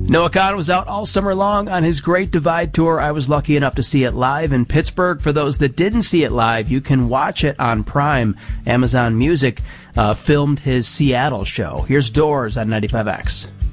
Noah Kahan was out all summer long on his Great Divide Tour. I was lucky enough to see it live in Pittsburgh. For those that didn't see it live, you can watch it on Prime. Amazon Music filmed his Seattle show. Here's Doors on 95X.